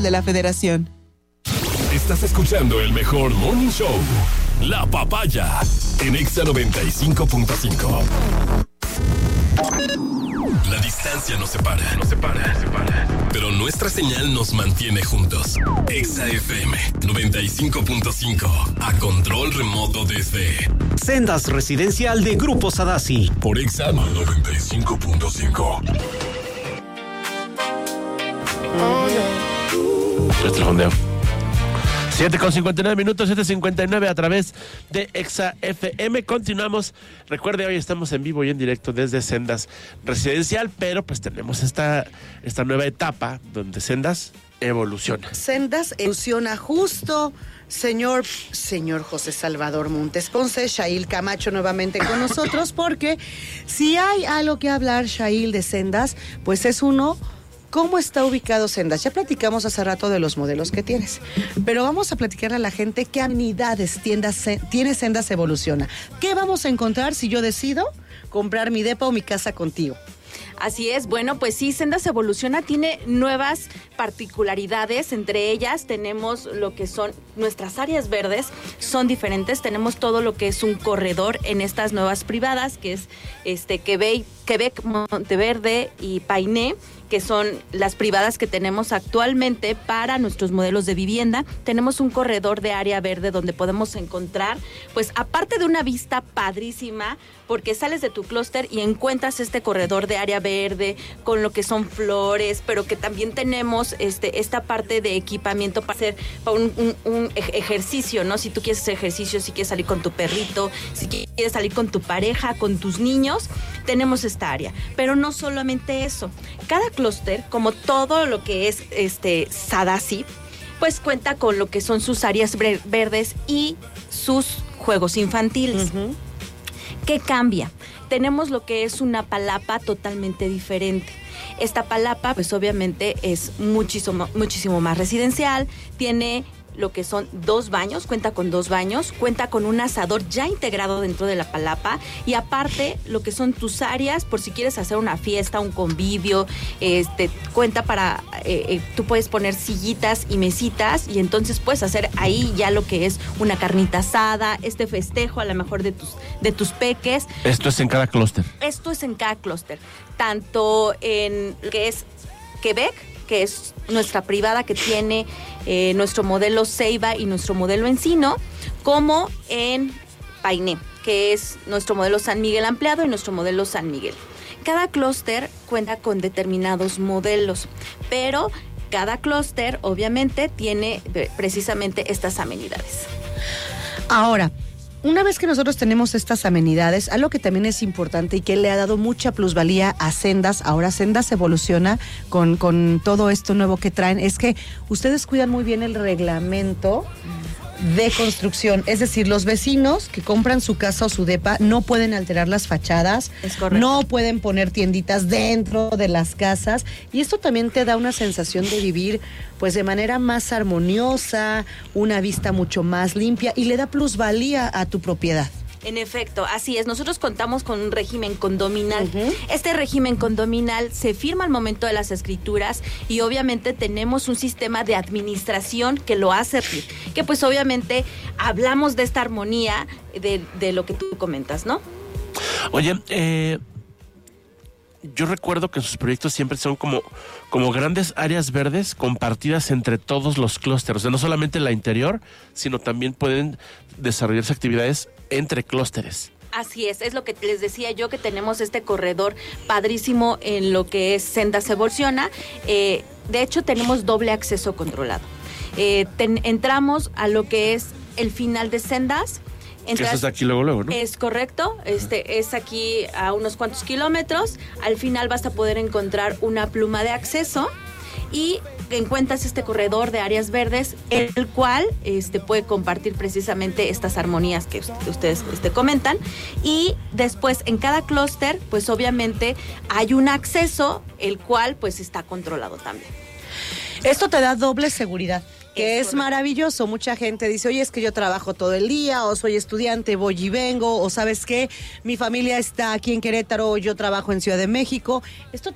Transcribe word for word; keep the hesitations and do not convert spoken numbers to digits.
de la Federación. Estás escuchando el mejor morning show, La Papaya, en Exa noventa y cinco punto cinco. La distancia nos separa, nos separa, nos separa. Pero nuestra señal nos mantiene juntos. Exa F M noventa y cinco punto cinco, a control remoto desde Sendas Residencial de Grupo Sadasi. Por Exa noventa y cinco punto cinco. Este fondeo. siete con cincuenta y nueve minutos, siete cincuenta y nueve a través de Exa F M. Continuamos. Recuerde, hoy estamos en vivo y en directo desde Sendas Residencial, pero pues tenemos esta, esta nueva etapa donde Sendas evoluciona. Sendas evoluciona justo, señor, señor José Salvador Montes Ponce, Shail Camacho nuevamente con nosotros, porque si hay algo que hablar, Shail, de Sendas, pues es uno... ¿Cómo está ubicado Sendas? Ya platicamos hace rato de los modelos que tienes, pero vamos a platicarle a la gente qué amenidades tiendas, tiene Sendas Evoluciona. ¿Qué vamos a encontrar si yo decido comprar mi depa o mi casa contigo? Así es, bueno, pues sí, Sendas Evoluciona tiene nuevas particularidades, entre ellas tenemos lo que son nuestras áreas verdes, son diferentes, tenemos todo lo que es un corredor en estas nuevas privadas, que es este Quebec, Quebec, Monteverde y Painé, que son las privadas que tenemos actualmente para nuestros modelos de vivienda. Tenemos un corredor de área verde donde podemos encontrar, pues aparte de una vista padrísima, porque sales de tu clúster y encuentras este corredor de área verde con lo que son flores, pero que también tenemos este esta parte de equipamiento para hacer para un, un, un ejercicio, ¿no? Si tú quieres hacer ejercicio, si quieres salir con tu perrito, si quieres salir con tu pareja, con tus niños, tenemos esta área. Pero no solamente eso, cada clúster, como todo lo que es este Sadasi, pues cuenta con lo que son sus áreas verdes y sus juegos infantiles. Uh-huh. ¿Qué cambia? Tenemos lo que es una palapa totalmente diferente. Esta palapa, pues obviamente es muchísimo, muchísimo más residencial, tiene lo que son dos baños, cuenta con dos baños, cuenta con un asador ya integrado dentro de la palapa y aparte lo que son tus áreas, por si quieres hacer una fiesta, un convivio, este cuenta para, eh, eh, tú puedes poner sillitas y mesitas y entonces puedes hacer ahí ya lo que es una carnita asada, este festejo a lo mejor de tus, de tus peques. Esto es en cada clúster. Esto es en cada clúster, tanto en lo que es Quebec, que es nuestra privada que tiene eh, nuestro modelo Ceiba y nuestro modelo Encino, como en Painé, que es nuestro modelo San Miguel ampliado y nuestro modelo San Miguel. Cada clúster cuenta con determinados modelos, pero cada clúster obviamente tiene precisamente estas amenidades. Ahora, una vez que nosotros tenemos estas amenidades, algo que también es importante y que le ha dado mucha plusvalía a Sendas, ahora Sendas evoluciona con, con todo esto nuevo que traen, es que ustedes cuidan muy bien el reglamento de construcción, es decir, los vecinos que compran su casa o su depa no pueden alterar las fachadas, es correcto, no pueden poner tienditas dentro de las casas y esto también te da una sensación de vivir pues de manera más armoniosa, una vista mucho más limpia y le da plusvalía a tu propiedad. En efecto, así es. Nosotros contamos con un régimen condominal. Uh-huh. Este régimen condominal se firma al momento de las escrituras y obviamente tenemos un sistema de administración que lo hace, que pues obviamente hablamos de esta armonía de, de lo que tú comentas, ¿no? Oye, eh, yo recuerdo que sus proyectos siempre son como, como grandes áreas verdes compartidas entre todos los clústeres. O sea, no solamente la interior, sino también pueden desarrollarse actividades entre clústeres. Así es, es lo que les decía yo, que tenemos este corredor padrísimo en lo que es Sendas Evoluciona. Eh, de hecho, tenemos doble acceso controlado. Eh, ten, entramos a lo que es el final de Sendas. Entras, eso es aquí luego, luego, ¿no? Es correcto, este es aquí a unos cuantos kilómetros. Al final vas a poder encontrar una pluma de acceso y encuentras este corredor de áreas verdes, el cual este, puede compartir precisamente estas armonías que ustedes este, comentan. Y después en cada clúster, pues obviamente hay un acceso, el cual pues está controlado también. Esto te da doble seguridad, que es, es maravilloso. Mucha gente dice, oye, es que yo trabajo todo el día, o soy estudiante, voy y vengo, o ¿sabes qué? Mi familia está aquí en Querétaro, yo trabajo en Ciudad de México. Esto